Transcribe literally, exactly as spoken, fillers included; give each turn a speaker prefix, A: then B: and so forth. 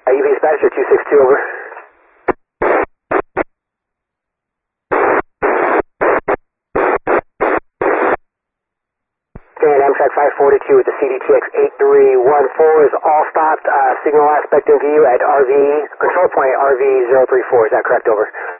A: Uh, U V Dispatcher two six two, over. And Amtrak five forty-two with the C D T X eight three one four is all stopped. Uh, signal aspect in view at R V, control point R V zero three four. Is that correct? Over.